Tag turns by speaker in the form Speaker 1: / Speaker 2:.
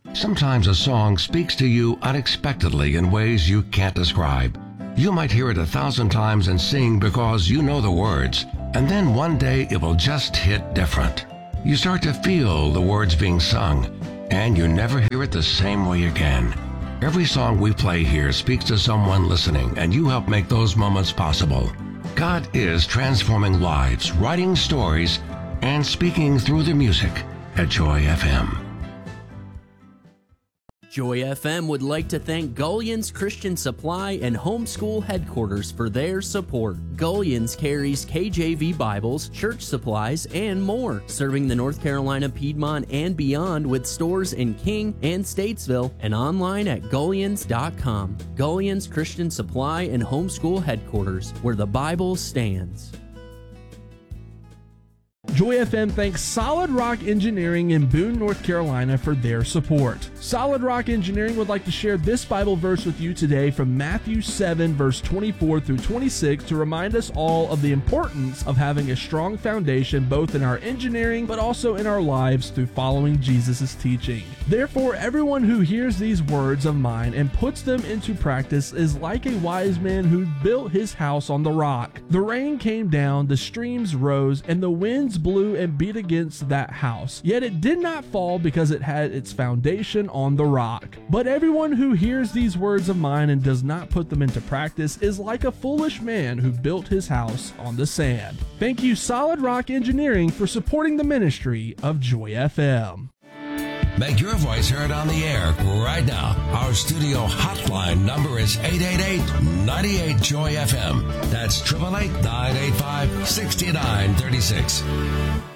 Speaker 1: Sometimes a song speaks to you unexpectedly in ways you can't describe. You might hear it 1,000 times and sing because you know the words, and then one day it will just hit different. You start to feel the words being sung, and you never hear it the same way again. Every song we play here speaks to someone listening, and you help make those moments possible. God is transforming lives, writing stories, and speaking through the music at Joy FM.
Speaker 2: Joy FM would like to thank Gullion's Christian Supply and Homeschool Headquarters for their support. Gullion's carries KJV Bibles, church supplies, and more, serving the North Carolina, Piedmont, and beyond with stores in King and Statesville and online at Gullions.com. Gullion's Christian Supply and Homeschool Headquarters, where the Bible stands.
Speaker 3: Joy FM thanks Solid Rock Engineering in Boone, North Carolina for their support. Solid Rock Engineering would like to share this Bible verse with you today from Matthew 7, verse 24 through 26 to remind us all of the importance of having a strong foundation both in our engineering but also in our lives through following Jesus' teaching. Therefore, everyone who hears these words of mine and puts them into practice is like a wise man who built his house on the rock. The rain came down, the streams rose, and the winds blew and beat against that house. Yet it did not fall because it had its foundation on the rock. But everyone who hears these words of mine and does not put them into practice is like a foolish man who built his house on the sand. Thank you, Solid Rock Engineering, for supporting the ministry of Joy FM.
Speaker 1: Make your voice heard on the air right now. Our studio hotline number is 888-98-JOY-FM. That's 888-985-6936.